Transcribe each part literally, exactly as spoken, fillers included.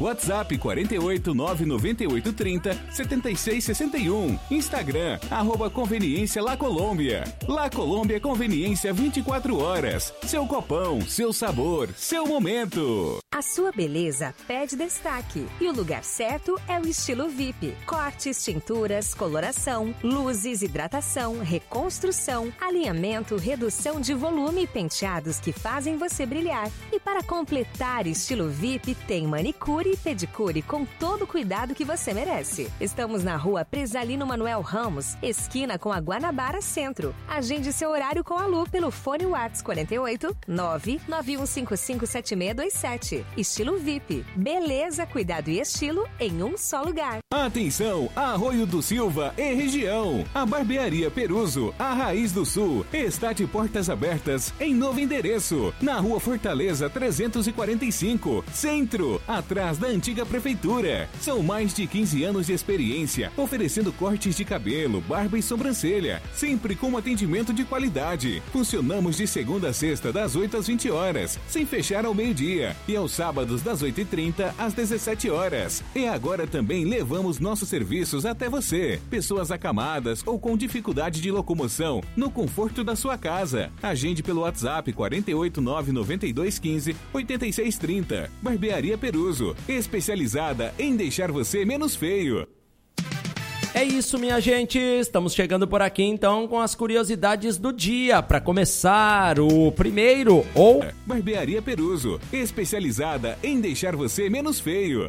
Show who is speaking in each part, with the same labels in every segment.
Speaker 1: WhatsApp quarenta e oito, nove noventa e oito, trinta, setenta e seis sessenta e um. Instagram, arroba Conveniência La Colômbia. La Colômbia Conveniência vinte e quatro horas. Seu copão, seu sabor, seu momento.
Speaker 2: A sua beleza pede destaque e o lugar certo é o Estilo V I P. Cortes, tinturas, coloração, luzes, hidratação, reconstrução, alinhamento, redução de volume e penteados que fazem você brilhar. E para completar Estilo V I P, tem manicure e pedicure com todo o cuidado que você merece. Estamos na rua Presalino Manuel Ramos, esquina com a Guanabara Centro. Agende seu horário com a Lu pelo fone WhatsApp quarenta e oito, nove nove um cinco cinco sete seis dois sete. Estilo V I P. Beleza, cuidado e estilo em um só lugar.
Speaker 1: Atenção, Arroio do Silva e região. A Barbearia Peruso, a Raiz do Sul, está de portas abertas em novo endereço, na Rua Fortaleza trezentos e quarenta e cinco, Centro, atrás da antiga prefeitura. São mais de quinze anos de experiência, oferecendo cortes de cabelo, barba e sobrancelha, sempre com atendimento de qualidade. Funcionamos de segunda a sexta, das oito às vinte horas, sem fechar ao meio-dia, e aos sábados das oito e trinta às dezessete horas. E agora também levamos nossos serviços até você. Pessoas acamadas ou com dificuldade de locomoção, no conforto da sua casa. Agende pelo WhatsApp quarenta e oito, nove noventa e dois, quinze, oitenta e seis trinta. Barbearia Peruso, especializada em deixar você menos feio.
Speaker 3: É isso, minha gente, estamos chegando por aqui então com as curiosidades do dia. Para começar, o primeiro ou...
Speaker 1: Barbearia Peruso, especializada em deixar você menos feio.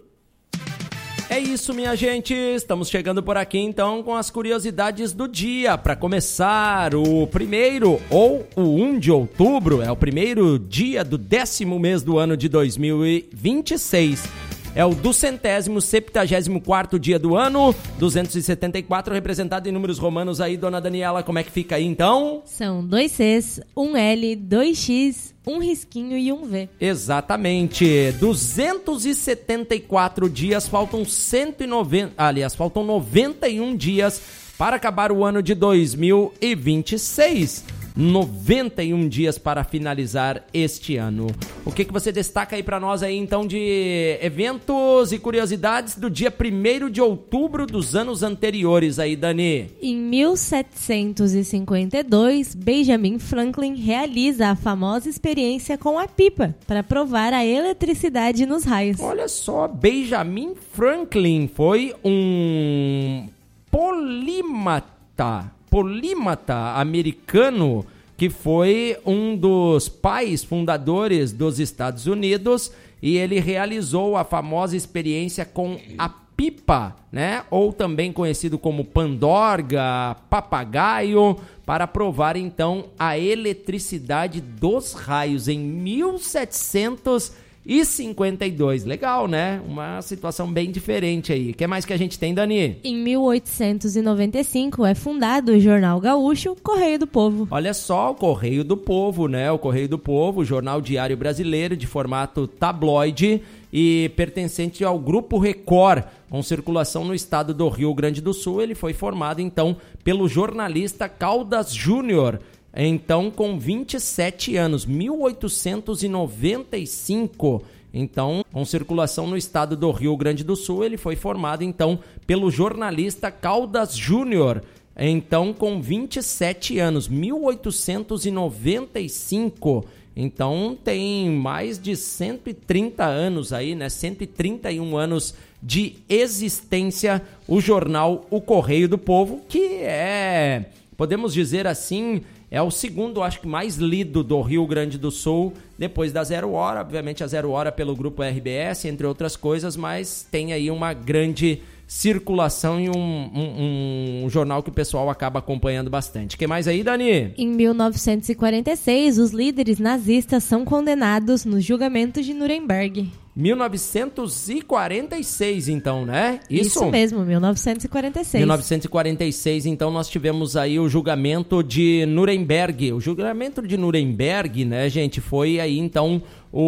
Speaker 3: É isso, minha gente, estamos chegando por aqui então com as curiosidades do dia. Para começar, o primeiro ou o primeiro de outubro é o primeiro dia do décimo mês do ano de dois mil e vinte e seis. É o duzentésimo, septagésimo quarto dia do ano, duzentos e setenta e quatro, representado em números romanos aí, dona Daniela, como é que fica aí então?
Speaker 4: São dois Cs, um L, dois X, um risquinho e um V.
Speaker 3: Exatamente, duzentos e setenta e quatro dias, faltam cento e noventa, aliás, faltam noventa e um dias para acabar o ano de dois mil e vinte e seis. noventa e um dias para finalizar este ano. O que, que você destaca aí para nós aí então de eventos e curiosidades do dia primeiro de outubro dos anos anteriores aí, Dani?
Speaker 4: Em mil setecentos e cinquenta e dois, Benjamin Franklin realiza a famosa experiência com a pipa para provar a eletricidade nos raios.
Speaker 3: Olha só, Benjamin Franklin foi um polímata. polímata americano que foi um dos pais fundadores dos Estados Unidos e ele realizou a famosa experiência com a pipa, né? Ou também conhecido como pandorga, papagaio, para provar então a eletricidade dos raios em mil setecentos e cinquenta e dois. Legal, né? Uma situação bem diferente aí. O que mais que a gente tem, Dani?
Speaker 4: Em mil oitocentos e noventa e cinco é fundado o Jornal Gaúcho, Correio do Povo.
Speaker 3: Olha só, o Correio do Povo, né? O Correio do Povo, jornal diário brasileiro de formato tabloide e pertencente ao Grupo Record, com circulação no estado do Rio Grande do Sul. Ele foi formado, então, pelo jornalista Caldas Júnior, então com vinte e sete anos, mil oitocentos e noventa e cinco. Então, com circulação no estado do Rio Grande do Sul, ele foi formado, então, pelo jornalista Caldas Júnior, então com vinte e sete anos, mil oitocentos e noventa e cinco. Então, tem mais de cento e trinta anos aí, né? cento e trinta e um anos de existência, o jornal O Correio do Povo, que é, podemos dizer assim, é o segundo, acho que mais lido do Rio Grande do Sul, depois da Zero Hora. Obviamente a Zero Hora pelo grupo R B S, entre outras coisas, mas tem aí uma grande circulação e um, um, um jornal que o pessoal acaba acompanhando bastante. O que mais aí, Dani?
Speaker 4: Em mil novecentos e quarenta e seis, os líderes nazistas são condenados no julgamento de Nuremberg.
Speaker 3: mil novecentos e quarenta e seis, então, né?
Speaker 4: Isso, Isso mesmo, mil novecentos e quarenta e seis.
Speaker 3: mil novecentos e quarenta e seis, então, nós tivemos aí o julgamento de Nuremberg. O julgamento de Nuremberg, né, gente, foi aí, então,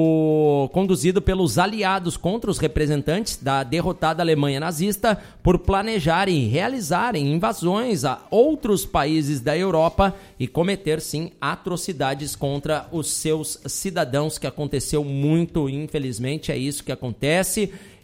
Speaker 3: o conduzido pelos aliados contra os representantes da derrotada Alemanha nazista por planejarem e realizarem invasões a outros países da Europa e cometer, sim, atrocidades contra os seus cidadãos, que aconteceu muito, infelizmente, é isso que acontece.